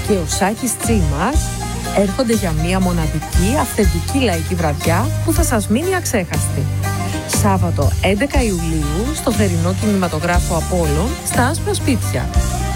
και ο Σάκης Τσίμας έρχονται για μια μοναδική, αυθεντική λαϊκή βραδιά που θα σας μείνει αξέχαστη. Σάββατο 11 Ιουλίου στο θερινό κινηματογράφο Απόλλων στα Άσπρα Σπίτια.